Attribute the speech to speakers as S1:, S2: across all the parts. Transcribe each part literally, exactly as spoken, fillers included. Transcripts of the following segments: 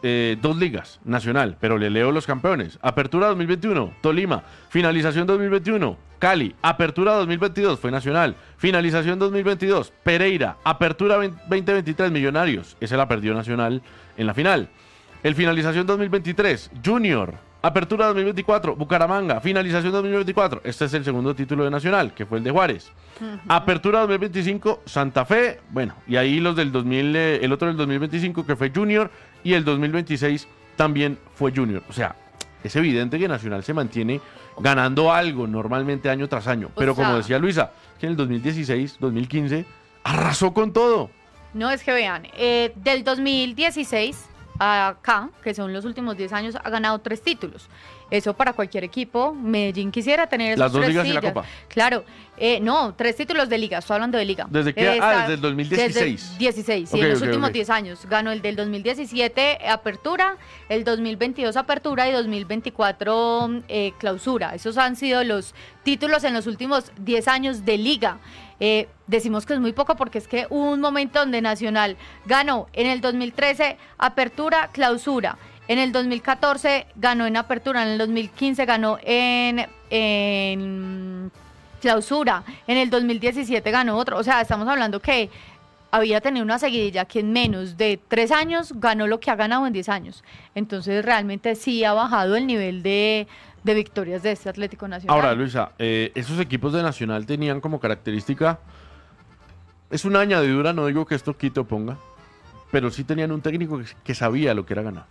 S1: eh, dos ligas, Nacional, pero le leo los campeones. Apertura dos mil veintiuno, Tolima. Finalización dos mil veintiuno, Cali. Apertura dos mil veintidós, fue Nacional. Finalización dos mil veintidós, Pereira. Apertura veinte veintitrés, Millonarios. Ese la perdió Nacional en la final. El finalización dos mil veintitrés, Junior. Apertura dos mil veinticuatro, Bucaramanga. Finalización dos mil veinticuatro. Este es el segundo título de Nacional, que fue el de Juárez. Uh-huh. Apertura dos mil veinticinco, Santa Fe. Bueno, y ahí los del dos mil, eh, el otro del dos mil veinticinco, que fue Junior. Y el dos mil veintiséis también fue Junior. O sea, es evidente que Nacional se mantiene ganando algo normalmente año tras año. Pero o sea, como decía Luisa, que en el dos mil dieciséis, dos mil quince, arrasó con todo.
S2: No, es que vean, eh, del dos mil dieciséis... acá, que son los últimos diez años, ha ganado tres títulos. Eso para cualquier equipo. Medellín quisiera tener esos
S1: Las dos
S2: tres
S1: ligas
S2: sillas.
S1: Y la Copa.
S2: Claro, eh, no, tres títulos de liga, estoy hablando de liga.
S1: ¿Desde qué?
S2: Eh,
S1: ah, desde el dos mil dieciséis.
S2: Desde dieciséis, sí,
S1: okay,
S2: en los
S1: okay,
S2: últimos
S1: okay.
S2: diez años. Ganó el del dos mil diecisiete Apertura, el dos mil veintidós Apertura y dos mil veinticuatro eh, Clausura. Esos han sido los títulos en los últimos diez años de liga. Eh, decimos que es muy poco porque es que hubo un momento donde Nacional ganó en el dos mil trece Apertura, Clausura, en el dos mil catorce ganó en Apertura, en el dos mil quince ganó en, en Clausura, en el dos mil diecisiete ganó otro. O sea, estamos hablando que había tenido una seguidilla que en menos de tres años ganó lo que ha ganado en diez años. Entonces realmente sí ha bajado el nivel de de victorias de este Atlético Nacional.
S1: Ahora, Luisa, eh, esos equipos de Nacional tenían como característica, es una añadidura, no digo que esto quite o ponga, pero sí tenían un técnico que, que sabía lo que era ganar.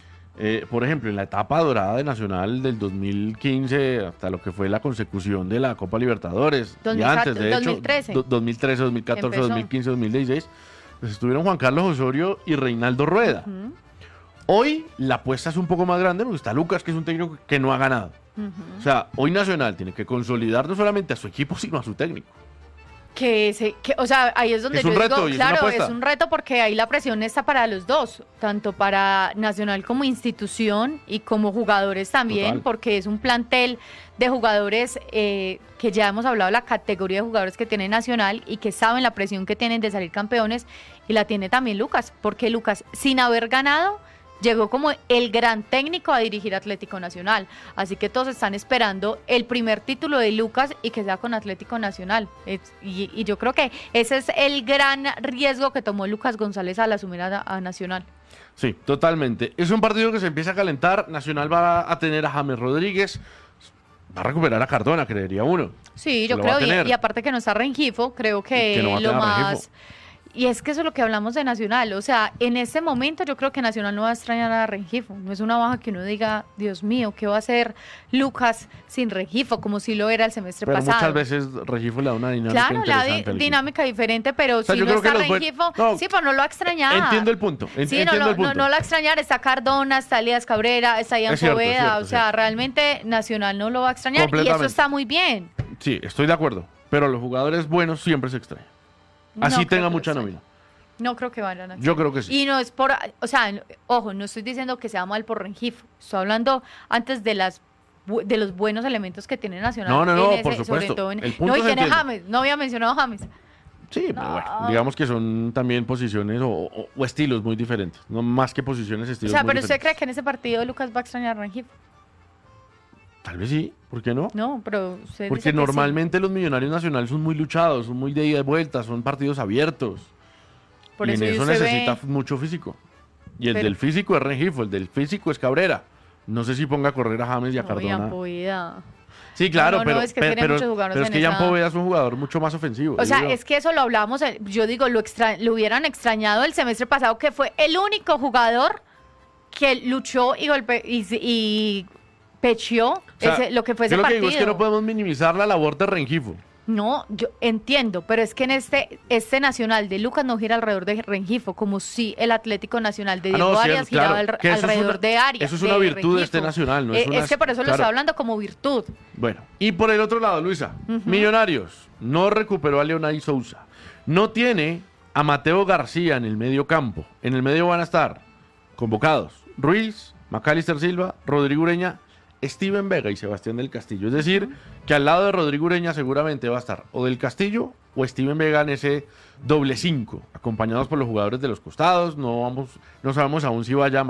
S1: Eh, por ejemplo, en la etapa dorada de Nacional del dos mil quince hasta lo que fue la consecución de la Copa Libertadores,
S2: dos mil,
S1: y antes, de
S2: dos mil
S1: hecho,
S2: trece.
S1: do, dos mil trece, dos mil catorce, dos mil quince, dos mil dieciséis, pues estuvieron Juan Carlos Osorio y Reinaldo Rueda. Uh-huh. Hoy la apuesta es un poco más grande porque está Lucas, que es un técnico que no ha ganado. Uh-huh. O sea, hoy Nacional tiene que consolidar no solamente a su equipo, sino a su técnico.
S2: Que, se, que o sea, ahí es donde
S1: es
S2: yo
S1: un reto,
S2: digo,
S1: y
S2: claro,
S1: es,
S2: es un reto porque ahí la presión está para los dos, tanto para Nacional como institución y como jugadores también. Total. Porque es un plantel de jugadores eh, que ya hemos hablado de la categoría de jugadores que tiene Nacional y que saben la presión que tienen de salir campeones, y la tiene también Lucas, porque Lucas, sin haber ganado, llegó como el gran técnico a dirigir Atlético Nacional. Así que todos están esperando el primer título de Lucas y que sea con Atlético Nacional. Es, y, y yo creo que ese es el gran riesgo que tomó Lucas González al asumir a, a Nacional.
S1: Sí, totalmente. Es un partido que se empieza a calentar. Nacional va a tener a James Rodríguez. Va a recuperar a Cardona, creería uno.
S2: Sí, yo creo. Y, y aparte que no está Rengifo, creo que, que no lo más... Rengifo. Y es que eso es lo que hablamos de Nacional, o sea, en este momento yo creo que Nacional no va a extrañar a Rengifo, no es una baja que uno diga, Dios mío, ¿qué va a hacer Lucas sin Rengifo? Como si lo era el semestre
S1: pero
S2: pasado.
S1: Muchas veces Rengifo le da una dinámica
S2: claro,
S1: interesante.
S2: Claro, la di- dinámica diferente, pero o sea, si no está Rengifo,
S1: buen... no,
S2: sí, pues no lo va a extrañar.
S1: Entiendo el punto, en-
S2: sí,
S1: entiendo
S2: no, lo,
S1: el punto.
S2: No, no lo va a extrañar, está Cardona, está Elías Cabrera, está Ian
S1: cierto,
S2: Poveda,
S1: cierto,
S2: o sea,
S1: cierto.
S2: realmente Nacional no lo va a extrañar y eso está muy bien.
S1: Sí, estoy de acuerdo, pero los jugadores buenos siempre se extrañan. Así
S2: no
S1: tenga mucha nómina.
S2: No creo que vayan a
S1: Yo creo que sí.
S2: Y no es por, o sea, ojo, no estoy diciendo que sea mal por Rengifo. Estoy hablando antes de las de los buenos elementos que tiene Nacional.
S1: No, no, no,
S2: ese,
S1: por supuesto.
S2: Sobre todo en,
S1: el punto
S2: no, y tiene
S1: entiende.
S2: James, no había mencionado James.
S1: Sí, no. pero bueno, digamos que son también posiciones o, o, o estilos muy diferentes. No más que posiciones, estilos
S2: muy diferentes. O sea,
S1: muy
S2: pero
S1: diferentes.
S2: ¿usted cree que en ese partido Lucas va a extrañar a Rengifo?
S1: Tal vez sí, ¿por qué no?
S2: No, pero usted
S1: Porque
S2: dice que
S1: normalmente
S2: sí.
S1: los Millonarios Nacionales son muy luchados, son muy de ida y vuelta, son partidos abiertos.
S2: Por
S1: y
S2: eso
S1: en eso
S2: usted
S1: necesita
S2: ve...
S1: mucho físico. Y el
S2: pero...
S1: del físico es Rengifo, el del físico es Cabrera. No sé si ponga a correr a James y a Cardona.
S2: No,
S1: sí, claro,
S2: no, no,
S1: pero,
S2: no, es que
S1: pero, pero, pero es que Ian
S2: esa...
S1: Poveda es un jugador mucho más ofensivo.
S2: O sea,
S1: digo.
S2: es que eso lo hablábamos, yo digo, lo, extra... lo hubieran extrañado el semestre pasado, que fue el único jugador que luchó y golpe y, y pecheó o sea, ese, lo que fue ese
S1: yo lo
S2: partido.
S1: que digo es que no podemos minimizar la labor de Rengifo.
S2: No, yo entiendo, pero es que en este este Nacional de Lucas no gira alrededor de Rengifo, como si el Atlético Nacional de Diego
S1: ah, no,
S2: Arias
S1: sí, claro,
S2: giraba
S1: al,
S2: alrededor
S1: una,
S2: de Arias.
S1: Eso es una
S2: de
S1: virtud
S2: Rengifo.
S1: de este Nacional, ¿no? Es,
S2: es,
S1: una,
S2: es que por eso
S1: claro.
S2: lo estoy hablando como virtud.
S1: Bueno, y por el otro lado, Luisa, uh-huh. Millonarios no recuperó a Leonay Sousa, no tiene a Mateo García en el medio campo. En el medio van a estar convocados Ruiz, Macalister Silva, Rodrigo Ureña, Steven Vega y Sebastián del Castillo. Es decir, que al lado de Rodrigo Ureña seguramente va a estar o del Castillo o Steven Vega en ese doble cinco, acompañados por los jugadores de los costados. No vamos, no sabemos aún si vaya